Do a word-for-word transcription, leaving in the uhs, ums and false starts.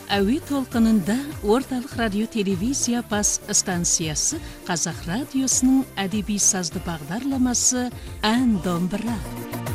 әуе толқынында орталық радио телевизия бас станциясы Қазақ радиосының әдеби сазды бағдарламасы «Ән домбыра».